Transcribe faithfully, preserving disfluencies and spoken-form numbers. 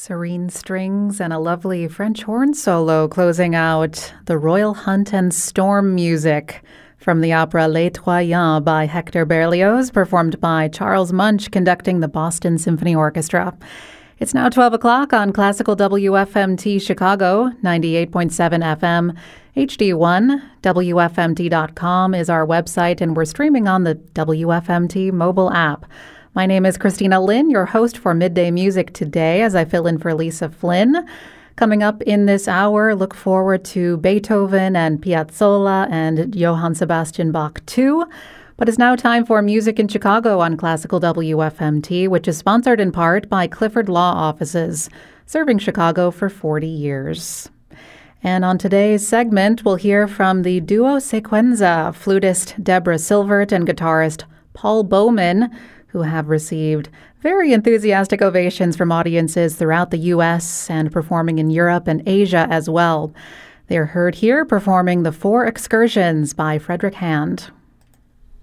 Serene strings and a lovely French horn solo closing out the Royal Hunt and Storm music from the opera Les Troyens by Hector Berlioz, performed by Charles Munch conducting the Boston Symphony Orchestra. It's now twelve o'clock on Classical W F M T Chicago, ninety-eight point seven F M, H D one. W F M T dot com is our website, and we're streaming on the W F M T mobile app. My name is Christina Lynn, your host for Midday Music today, as I fill in for Lisa Flynn. Coming up in this hour, look forward to Beethoven and Piazzolla and Johann Sebastian Bach too. But it's now time for Music in Chicago on Classical W F M T, which is sponsored in part by Clifford Law Offices, serving Chicago for forty years. And on today's segment, we'll hear from the duo Sequenza, flutist Deborah Silvert and guitarist Paul Bowman, who have received very enthusiastic ovations from audiences throughout the U S and performing in Europe and Asia as well. They're heard here performing The Four Excursions by Frederick Hand.